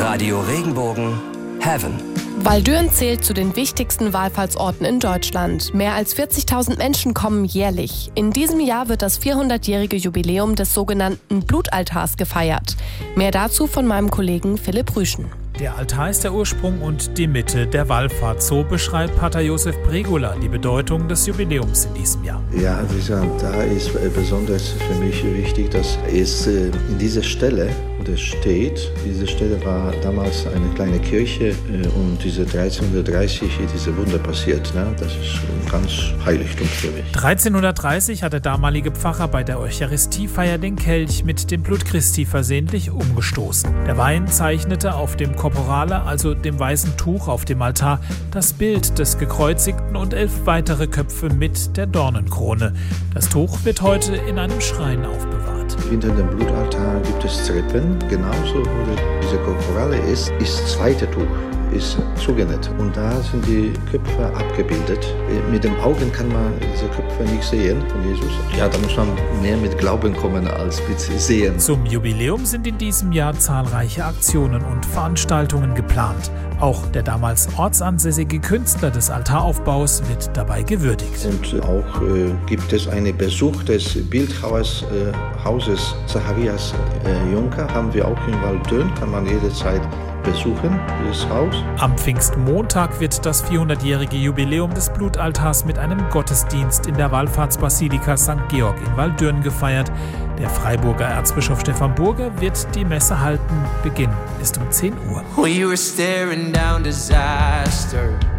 Radio Regenbogen Heaven. Walldürn zählt zu den wichtigsten Wallfahrtsorten in Deutschland. Mehr als 40.000 Menschen kommen jährlich. In diesem Jahr wird das 400-jährige Jubiläum des sogenannten Blutaltars gefeiert. Mehr dazu von meinem Kollegen Philipp Rüschen. Der Altar ist der Ursprung und die Mitte der Wallfahrt. So beschreibt Pater Josef Bregola die Bedeutung des Jubiläums in diesem Jahr. Ja, dieser Altar ist besonders für mich wichtig, dass es in dieser Stelle, wo es steht, diese Stelle war damals eine kleine Kirche und diese 1330 ist diese Wunder passiert. Ne? Das ist ein ganz Heiligtum für mich. 1330 hat der damalige Pfarrer bei der Eucharistiefeier den Kelch mit dem Blut Christi versehentlich umgestoßen. Der Wein zeichnete auf dem Korporale, also dem weißen Tuch auf dem Altar, das Bild des Gekreuzigten und 11 weitere Köpfe mit der Dornenkrone. Das Tuch wird heute in einem Schrein aufbewahrt. Hinter dem Blutaltar gibt es Treppen. Genauso wo diese Korporale ist, das zweite Tuch ist zugenäht. Und da sind die Köpfe abgebildet. Mit den Augen kann man diese Köpfe nicht sehen von Jesus. Ja, da muss man mehr mit Glauben kommen als mit Sehen. Zum Jubiläum sind in diesem Jahr zahlreiche Aktionen und Veranstaltungen geplant. Auch der damals ortsansässige Künstler des Altaraufbaus wird dabei gewürdigt. Und auch gibt es einen Besuch des Bildhauers Hauses Zacharias Juncker, haben wir auch in Walldürn, kann man jederzeit besuchen, dieses Haus. Am Pfingstmontag wird das 400-jährige Jubiläum des Blutaltars mit einem Gottesdienst in der Wallfahrtsbasilika St. Georg in Walldürn gefeiert. Der Freiburger Erzbischof Stefan Burger wird die Messe halten. Beginn ist um 10 Uhr. We were staring down disaster.